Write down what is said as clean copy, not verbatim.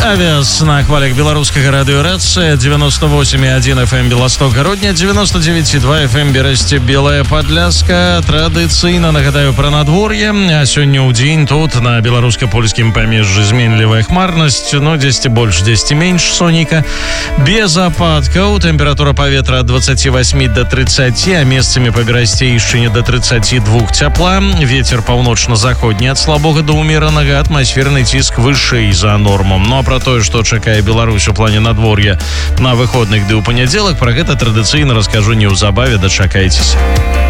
Авіас на хвалях беларускага радыёрацыя 98,1 FM Беласток-Гародня, 99,2 FM Берасце Белая Падляска. Традыцыйна нагадаю пра надвор'е. А сёння ў дзень тут на беларуска-польскім памежжы зменлівая хмарнасць, дзесьці больш, дзесьці менш сонейка. Без ападкаў, тэмпература паветра ад 28 до 30, а месцамі па Берасцейшчыне до 32 цяпла. Вецер паўночна-заходні ад слабога да ўмеранага, атмасферны ціск вышэй за норму. А пра тое, што чакае Беларусь у плане надвор'я на выходных ды ў панядзелак, пра гэта традыцыйна раскажу неўзабаве, дачакайцеся.